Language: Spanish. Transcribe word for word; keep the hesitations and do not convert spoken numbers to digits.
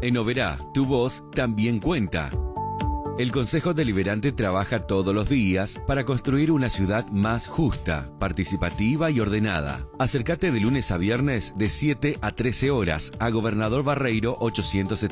En Oberá, tu voz también cuenta. El Consejo Deliberante trabaja todos los días para construir una ciudad más justa, participativa y ordenada. Acércate de lunes a viernes de siete a trece horas a Gobernador Barreiro ochocientos setenta.